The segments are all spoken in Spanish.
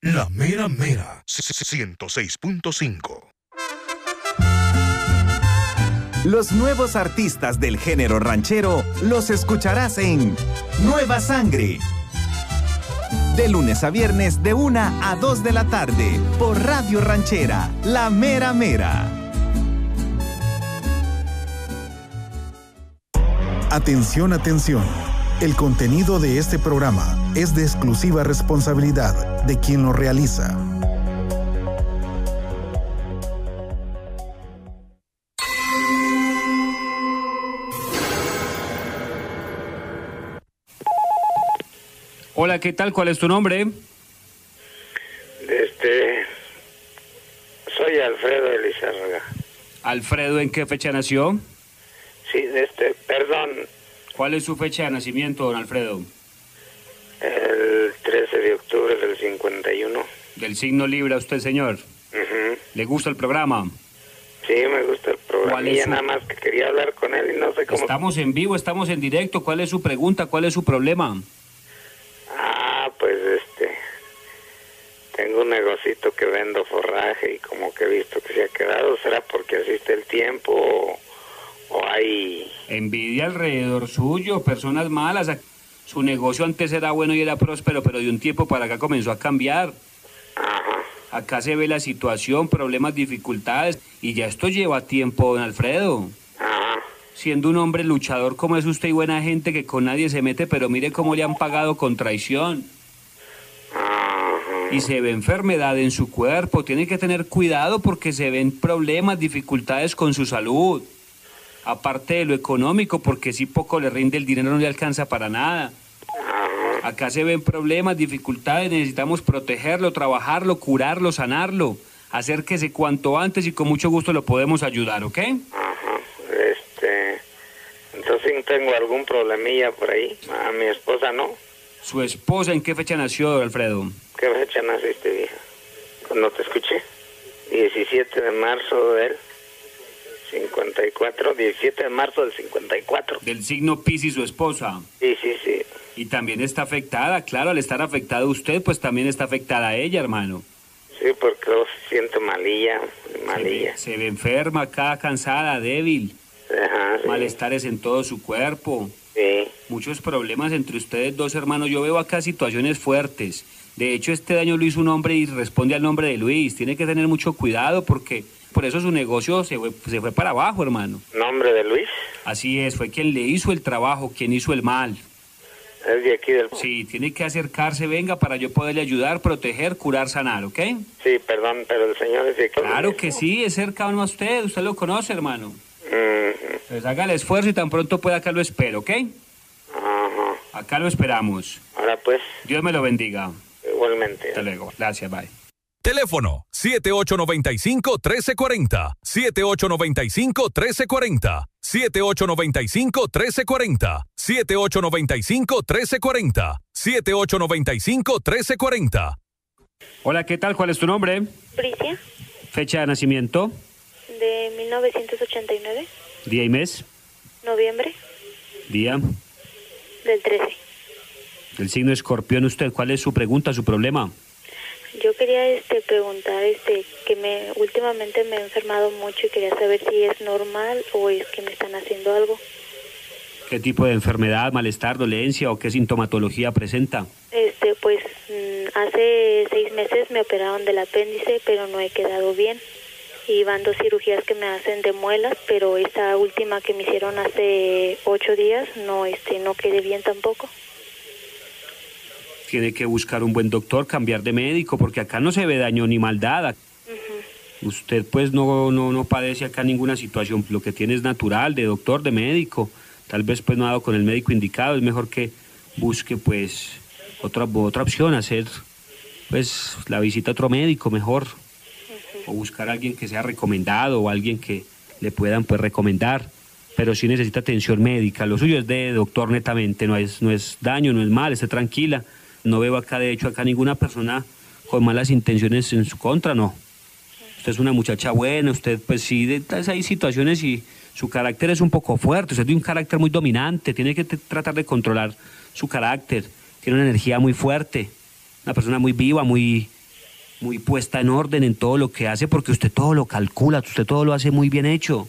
La Mera Mera 106.5. Los nuevos artistas del género ranchero los escucharás en Nueva Sangre. De lunes a viernes de 1 a 2 de la tarde por Radio Ranchera, La Mera Mera. Atención, atención. El contenido de este programa es de exclusiva responsabilidad de quien lo realiza. Hola, ¿qué tal? ¿Cuál es tu nombre? Soy Alfredo Elizárraga. Alfredo, ¿en qué fecha nació? Sí, perdón, ¿Cuál es su fecha de nacimiento, don Alfredo? el 13 de octubre del 51. Del signo Libra, usted, señor. Ujú. ¿Le gusta el programa? Sí, me gusta el programa. ¿Cuál es su- Nada más que quería hablar con él y no sé cómo... Estamos en vivo, estamos en directo. ¿Cuál es su pregunta? ¿Cuál es su problema? Pues tengo un negocito que vendo forraje y como que he visto que se ha quedado. ¿Será porque asiste el tiempo o hay... Envidia alrededor suyo, personas malas. Su negocio antes era bueno y era próspero, pero de un tiempo para acá comenzó a cambiar. Ajá. Acá se ve la situación, problemas, dificultades, y ya esto lleva tiempo, don Alfredo. Ajá. Siendo un hombre luchador como es usted y buena gente que con nadie se mete, pero mire cómo le han pagado con traición. Ajá. Y se ve enfermedad en su cuerpo. Tiene que tener cuidado porque se ven problemas, dificultades con su salud. Aparte de lo económico, porque si poco le rinde el dinero no le alcanza para nada. Acá se ven problemas, dificultades, necesitamos protegerlo, trabajarlo, curarlo, sanarlo. Acérquese cuanto antes y con mucho gusto lo podemos ayudar, ¿ok? Ajá. Entonces tengo algún problemilla por ahí. A mi esposa no. ¿Su esposa en qué fecha nació, don Alfredo? ¿Qué fecha naciste, vieja? No te escuché. 17 de marzo del 54. 17 de marzo del 54. Del signo Piscis, su esposa. Sí. Y también está afectada, claro, al estar afectado usted, pues también está afectada ella, hermano. Sí, porque luego se siente malilla. Se ve enferma acá, cansada, débil. Ajá, sí. Malestares en todo su cuerpo. Sí. Muchos problemas entre ustedes dos, hermanos. Yo veo acá situaciones fuertes. De hecho, este daño lo hizo un hombre y responde al nombre de Luis. Tiene que tener mucho cuidado porque por eso su negocio se fue para abajo, hermano. ¿Nombre de Luis? Así es, fue quien le hizo el trabajo, quien hizo el mal. Es de aquí del... Sí, tiene que acercarse, venga, para yo poderle ayudar, proteger, curar, sanar, ¿ok? Sí, perdón, pero el señor es de aquí. Claro que sí, es cercano a usted lo conoce, hermano. Ujú. Pues haga el esfuerzo y tan pronto pueda acá lo espero, ¿ok? Ajá. Acá lo esperamos. Ahora pues, Dios me lo bendiga. igualmente. Hasta luego. Gracias, bye. Teléfono 7895-1340, 7895-1340, 7895-1340, 7895-1340, 7895-1340. Hola, ¿qué tal? ¿Cuál es tu nombre? Bricia, Fecha de nacimiento, de 1989, día y mes, noviembre día, del 13. el signo Escorpión. Usted, ¿cuál es su pregunta, su problema? Yo quería preguntar que últimamente me he enfermado mucho y quería saber si es normal o es que me están haciendo algo. ¿Qué tipo de enfermedad, malestar, dolencia o qué sintomatología presenta? Hace 6 meses me operaron del apéndice, pero no he quedado bien. Y van 2 cirugías que me hacen de muelas, pero esta última que me hicieron hace 8 días no quedé bien tampoco. Tiene que buscar un buen doctor, cambiar de médico, porque acá no se ve daño ni maldad. Usted pues no padece acá ninguna situación, lo que tiene es natural, de doctor, de médico. Tal vez pues no ha dado con el médico indicado, es mejor que busque pues otra opción, hacer pues la visita a otro médico mejor. O buscar a alguien que sea recomendado o alguien que le puedan pues recomendar. Pero sí necesita atención médica, lo suyo es de doctor netamente, no es daño, no es mal, esté tranquila. No veo acá, de hecho, ninguna persona con malas intenciones en su contra, no. Usted es una muchacha buena, usted pues sí, hay situaciones y su carácter es un poco fuerte, usted tiene un carácter muy dominante, tiene que tratar de controlar su carácter, tiene una energía muy fuerte, una persona muy viva, muy muy puesta en orden en todo lo que hace, porque usted todo lo calcula, usted todo lo hace muy bien hecho.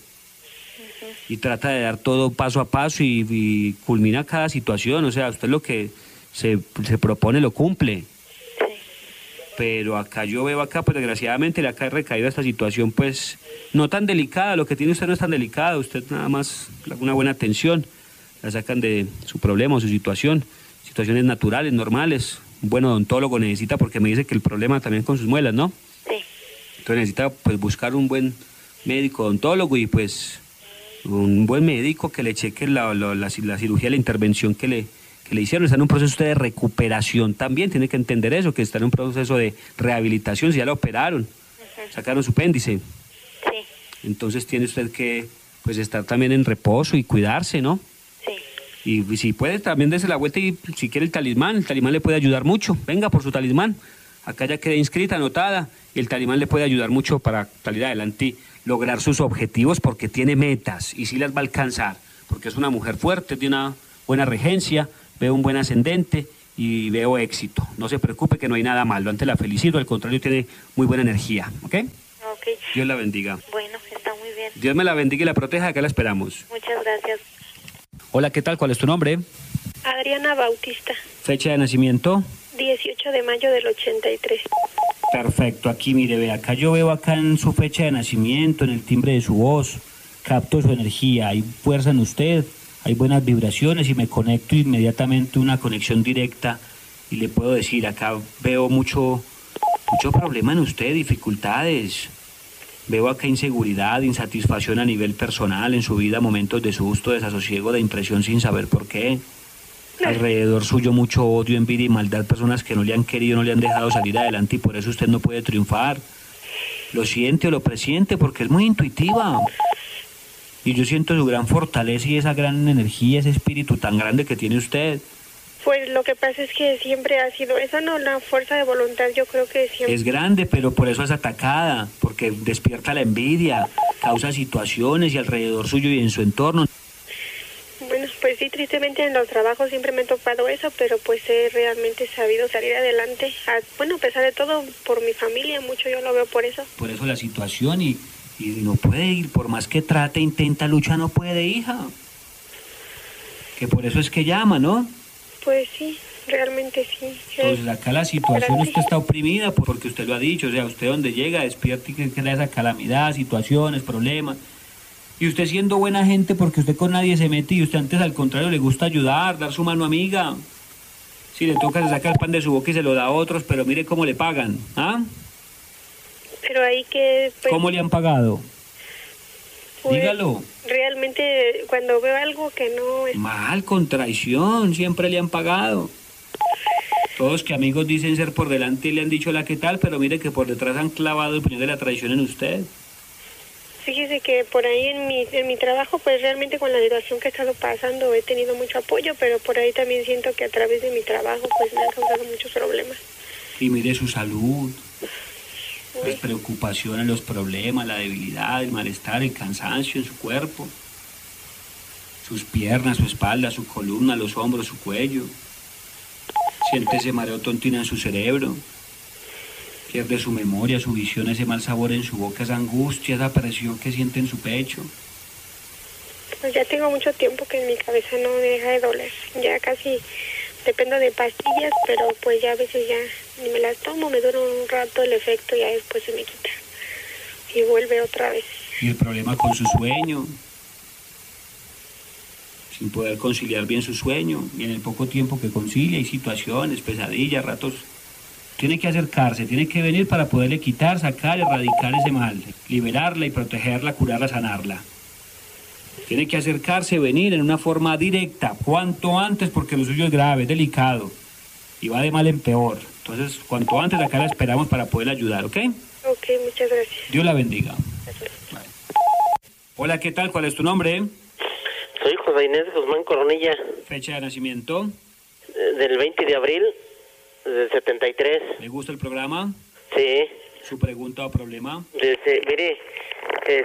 Y trata de dar todo paso a paso y culmina cada situación. O sea, usted lo que se propone lo cumple. Sí. Pero acá yo veo pues desgraciadamente le ha recaído esta situación, pues no tan delicada. Lo que tiene usted no es tan delicado. Usted nada más una buena atención, la sacan de su problema o su situación. Situaciones naturales, normales. Un buen odontólogo necesita, porque me dice que el problema también con sus muelas, ¿no? Sí. Entonces necesita pues buscar un buen médico odontólogo y pues un buen médico que le cheque la cirugía, la intervención que le hicieron. Está en un proceso de recuperación también, tiene que entender eso, que está en un proceso de rehabilitación. Si ya la operaron, sacaron su apéndice. Sí. Entonces tiene usted que pues estar también en reposo y cuidarse, ¿no? Sí. Y si puede también dése la vuelta, y si quiere el talismán le puede ayudar mucho. Venga por su talismán, acá ya queda inscrita, anotada, y el talismán le puede ayudar mucho para salir adelante y lograr sus objetivos, porque tiene metas y sí las va a alcanzar, porque es una mujer fuerte, tiene una buena regencia, veo un buen ascendente y veo éxito. No se preocupe, que no hay nada malo, antes la felicito, al contrario, tiene muy buena energía, ¿ok? Ok. Dios la bendiga. Bueno, está muy bien. Dios me la bendiga y la proteja, acá la esperamos. Muchas gracias. Hola, ¿qué tal? ¿Cuál es tu nombre? Adriana Bautista, Fecha de nacimiento. 18 de mayo del 83. Perfecto, aquí mire, ve, acá yo veo acá en su fecha de nacimiento, en el timbre de su voz, capto su energía, hay fuerza en usted, hay buenas vibraciones y me conecto inmediatamente, una conexión directa, y le puedo decir, acá veo mucho problema en usted, dificultades, veo acá inseguridad, insatisfacción a nivel personal en su vida, momentos de susto, desasosiego, de impresión sin saber por qué. Alrededor suyo mucho odio, envidia y maldad, personas que no le han querido, no le han dejado salir adelante, y por eso usted no puede triunfar. Lo siente o lo presiente, porque es muy intuitiva. Y yo siento su gran fortaleza y esa gran energía, ese espíritu tan grande que tiene usted. Pues lo que pasa es que siempre ha sido esa, no, la fuerza de voluntad, yo creo que siempre. Es grande, pero por eso es atacada, porque despierta la envidia, causa situaciones y alrededor suyo y en su entorno. Bueno, pues sí, tristemente en los trabajos siempre me he topado eso, pero pues he realmente sabido salir adelante. Bueno, a pesar de todo, por mi familia, mucho yo lo veo por eso. Por eso la situación y no puede ir, por más que trate, intenta, lucha, no puede, hija. Que por eso es que llama, ¿no? Pues sí, realmente sí. Entonces acá la situación, usted está oprimida porque usted lo ha dicho, o sea, usted donde llega, despierta y que crea esa calamidad, situaciones, problemas. Y usted siendo buena gente, porque usted con nadie se mete, y usted antes al contrario le gusta ayudar, dar su mano amiga. Si le toca, se saca el pan de su boca y se lo da a otros, pero mire cómo le pagan, ¿ah? Pero ahí que... Pues, ¿cómo le han pagado? pues, Dígalo. Realmente cuando veo algo que no es... Mal, con traición, siempre le han pagado. Todos que amigos dicen ser por delante y le han dicho la que tal, pero mire que por detrás han clavado el puñal de la traición en usted. Fíjese que por ahí en mi trabajo, pues realmente con la situación que he estado pasando he tenido mucho apoyo, pero por ahí también siento que a través de mi trabajo pues me han causado muchos problemas. Y mire su salud, las preocupaciones, los problemas, la debilidad, el malestar, el cansancio en su cuerpo, sus piernas, su espalda, su columna, los hombros, su cuello. Siente ese mareo tontina en su cerebro. Pierde su memoria, su visión, ese mal sabor en su boca, esa angustia, esa presión que siente en su pecho. Pues ya tengo mucho tiempo que en mi cabeza no me deja de doler. Ya casi dependo de pastillas, pero pues ya a veces ya ni me las tomo, me dura un rato el efecto y ya después se me quita. Y vuelve otra vez. Y el problema con su sueño, sin poder conciliar bien su sueño, y en el poco tiempo que concilia hay situaciones, pesadillas, ratos. Tiene que acercarse, tiene que venir para poderle quitar, sacar, erradicar ese mal, liberarla y protegerla, curarla, sanarla. Tiene que acercarse, venir en una forma directa, cuanto antes, porque lo suyo es grave, es delicado y va de mal en peor. Entonces, cuanto antes acá la esperamos para poderla ayudar, ¿ok? Ok, muchas gracias. Dios la bendiga. Vale. Hola, ¿qué tal? ¿Cuál es tu nombre? Soy José Inés Guzmán Coronilla. Fecha de nacimiento. Del 20 de abril del 73. ¿Le gusta el programa? Sí. ¿Su pregunta o problema? Mire,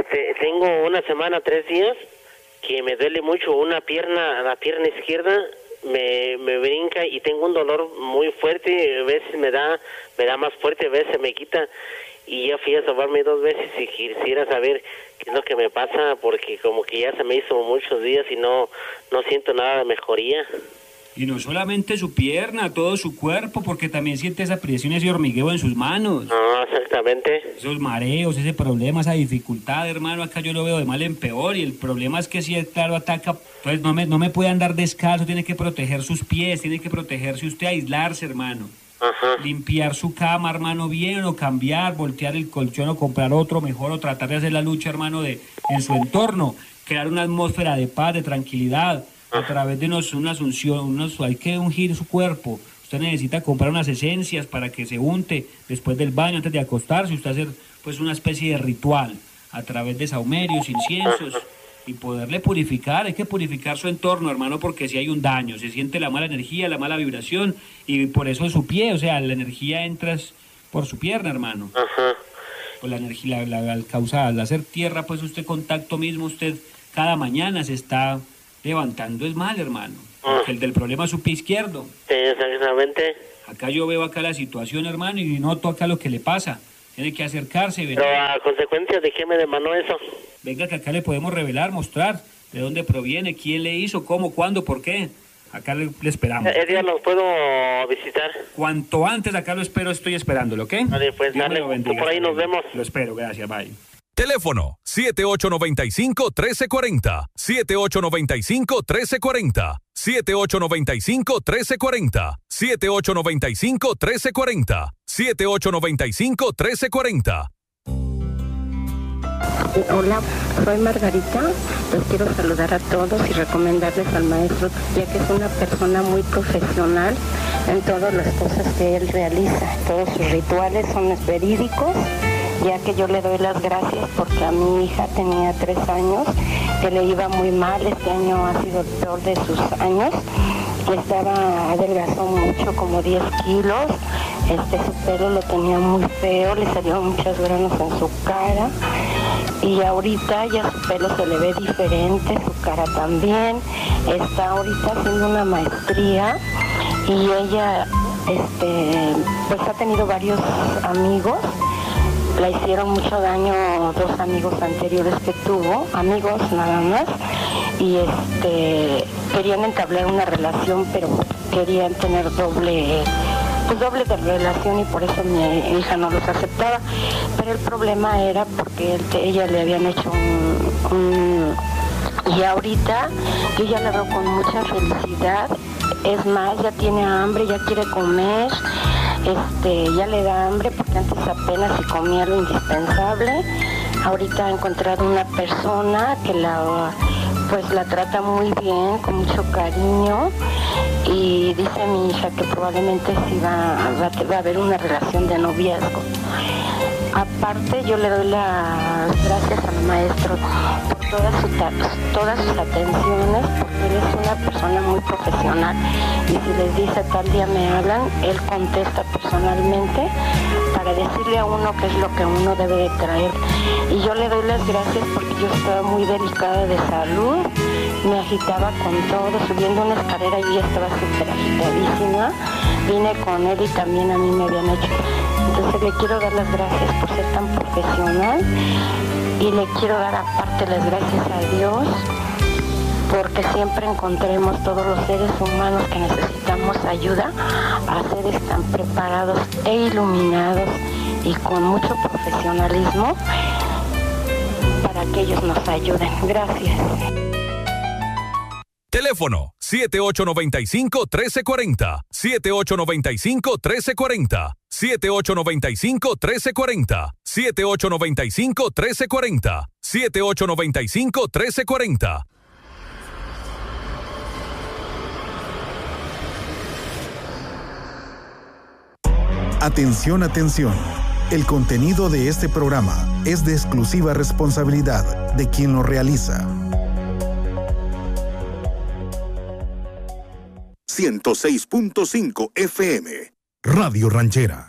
tengo una semana, 3 días, que me duele mucho una pierna, la pierna izquierda, me brinca y tengo un dolor muy fuerte, a veces me da más fuerte, a veces me quita, y ya fui a sobarme 2 veces y quisiera saber qué es lo que me pasa, porque como que ya se me hizo muchos días y no siento nada de mejoría. Y no solamente su pierna, todo su cuerpo, porque también siente esa presión, ese hormigueo en sus manos. Ah, exactamente. Esos mareos, ese problema, esa dificultad, hermano, acá yo lo veo de mal en peor, y el problema es que si, claro, ataca, pues no me puede andar descalzo, tiene que proteger sus pies, tiene que protegerse usted, aislarse, hermano. Ajá. Limpiar su cama, hermano, bien, o cambiar, voltear el colchón, o comprar otro mejor, o tratar de hacer la lucha, hermano, en su entorno, crear una atmósfera de paz, de tranquilidad. A través de una unción, hay que ungir su cuerpo. Usted necesita comprar unas esencias para que se unte después del baño, antes de acostarse. Usted hacer pues una especie de ritual a través de sahumerios, inciensos, y poderle purificar. Hay que purificar su entorno, hermano, porque si hay un daño, se siente la mala energía, la mala vibración, y por eso su pie, o sea, la energía entra por su pierna, hermano. Ajá. Pues la energía, al hacer tierra, pues usted contacto mismo, usted cada mañana se está levantando es mal, hermano. El del problema es su pie izquierdo. Sí, exactamente. Acá yo veo acá la situación, hermano, y noto acá lo que le pasa. Tiene que acercarse. Pero a consecuencia de qué me demandó eso. Venga, que acá le podemos revelar, mostrar de dónde proviene, quién le hizo, cómo, cuándo, por qué. Acá le esperamos. ¿El día los puedo visitar? Cuanto antes acá lo espero, estoy esperándolo, ¿ok? Vale, pues dale, por ahí nos vemos. Lo espero, gracias, bye. Teléfono 7895-1340, 7895-1340, 7895-1340, 7895-1340, 7895-1340. Hola, soy Margarita. Los quiero saludar a todos y recomendarles al maestro, ya que es una persona muy profesional en todas las cosas que él realiza. Todos sus rituales son verídicos, ya que yo le doy las gracias porque a mi hija tenía 3 años, que le iba muy mal. Este año ha sido el peor de sus años. Adelgazó mucho, como 10 kilos. Su pelo lo tenía muy feo, le salieron muchos granos en su cara. Y ahorita ya su pelo se le ve diferente, su cara también. Está ahorita haciendo una maestría y ella pues ha tenido varios amigos. Le hicieron mucho daño 2 amigos anteriores que tuvo, amigos nada más, y querían entablar una relación, pero querían tener doble de relación, y por eso mi hija no los aceptaba. Pero el problema era porque ella le habían hecho y ahorita yo ya la veo con mucha felicidad. Es más, ya tiene hambre, ya quiere comer. Ya le da hambre porque antes apenas si comía lo indispensable. Ahorita ha encontrado una persona que la trata muy bien, con mucho cariño, y dice mi hija que probablemente sí va a haber una relación de noviazgo. Aparte, yo le doy las gracias al maestro por todas sus atenciones, porque él es una persona muy profesional, y si les dice tal día me hablan, él contesta personalmente para decirle a uno qué es lo que uno debe de traer. Y yo le doy las gracias porque yo estaba muy delicada de salud, me agitaba con todo, subiendo una escalera y ya estaba súper agitadísima. Vine con él y también a mí me habían hecho. Entonces le quiero dar las gracias por ser tan profesional, y le quiero dar aparte las gracias a Dios porque siempre encontremos todos los seres humanos que necesitamos ayuda a seres tan preparados e iluminados y con mucho profesionalismo para que ellos nos ayuden. Gracias. Teléfono 7895-1340, 7895-1340, 7895-1340, 7895-1340, 7895-1340. Atención, atención. El contenido de este programa es de exclusiva responsabilidad de quien lo realiza. 106.5 FM. Radio Ranchera.